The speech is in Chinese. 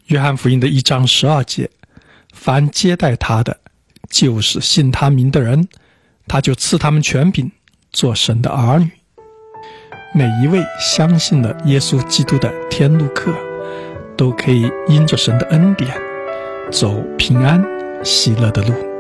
约翰福音的1章12节，凡接待他的，就是信他名的人，他就赐他们权柄，做神的儿女。每一位相信了耶稣基督的天路客，都可以因着神的恩典，走平安喜乐的路。